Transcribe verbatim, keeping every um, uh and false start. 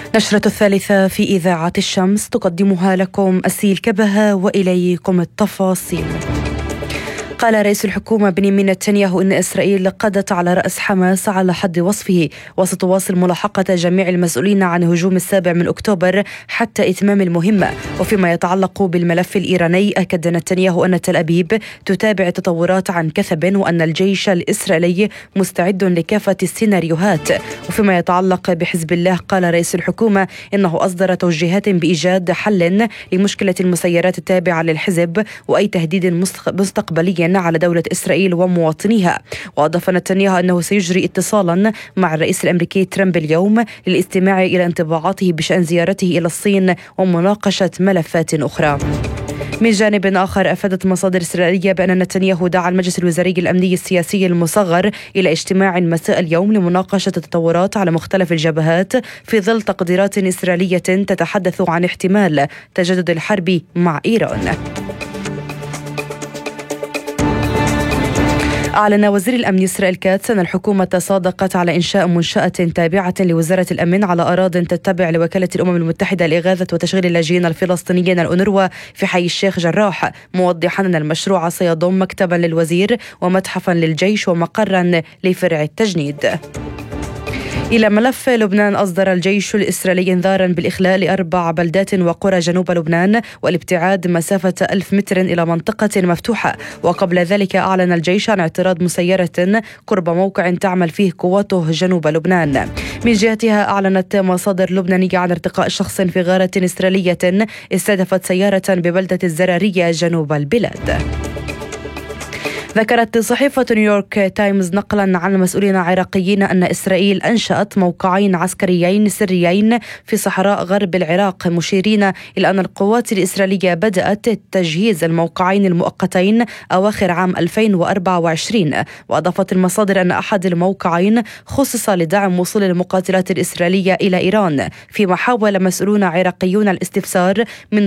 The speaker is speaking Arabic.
نشرة الثالثة في إذاعة الشمس تقدمها لكم أسيل كبهة وإليكم التفاصيل. قال رئيس الحكومة بنيامين نتنياهو إن إسرائيل قضت على رأس حماس على حد وصفه، وستواصل ملاحقة جميع المسؤولين عن هجوم السابع من أكتوبر حتى إتمام المهمة. وفيما يتعلق بالملف الإيراني، أكد نتنياهو أن تل أبيب تتابع التطورات عن كثب، وأن الجيش الإسرائيلي مستعد لكافة السيناريوهات. وفيما يتعلق بحزب الله، قال رئيس الحكومة إنه أصدر توجيهات بإيجاد حل لمشكلة المسيرات التابعة للحزب وأي تهديد مستقبلي على دولة إسرائيل ومواطنيها. وأضاف نتنياهو أنه سيجري اتصالا مع الرئيس الأمريكي ترامب اليوم للاستماع إلى انطباعاته بشأن زيارته إلى الصين ومناقشة ملفات أخرى. من جانب آخر، أفادت مصادر إسرائيلية بأن نتنياهو دعا المجلس الوزاري الأمني السياسي المصغر إلى اجتماع مساء اليوم لمناقشة التطورات على مختلف الجبهات في ظل تقديرات إسرائيلية تتحدث عن احتمال تجدد الحرب مع إيران. أعلن وزير الأمن إسرائيل كاتس أن الحكومة صادقت على إنشاء منشأة تابعة لوزارة الأمن على أراضٍ تتبع لوكالة الأمم المتحدة لإغاثة وتشغيل اللاجئين الفلسطينيين الأونروا في حي الشيخ جراح، موضحا أن المشروع سيضم مكتبا للوزير ومتحفا للجيش ومقرا لفرع التجنيد. إلى ملف لبنان، أصدر الجيش الإسرائيلي إنذارا بالإخلاء لأربع بلدات وقرى جنوب لبنان والابتعاد مسافة ألف متر إلى منطقة مفتوحة. وقبل ذلك أعلن الجيش عن اعتراض مسيرة قرب موقع تعمل فيه قواته جنوب لبنان. من جهتها، أعلنت مصادر لبنانية عن ارتقاء شخص في غارة إسرائيلية استهدفت سيارة ببلدة الزرارية جنوب البلاد. ذكرت صحيفة نيويورك تايمز نقلا عن مسؤولين عراقيين أن إسرائيل أنشأت موقعين عسكريين سريين في صحراء غرب العراق، مشيرين إلى أن القوات الإسرائيلية بدأت تجهيز الموقعين المؤقتين أواخر عام ألفين وأربعة وعشرين. وأضافت المصادر أن أحد الموقعين خصص لدعم وصول المقاتلات الإسرائيلية إلى إيران، فيما حاول مسؤولون عراقيون الاستفسار من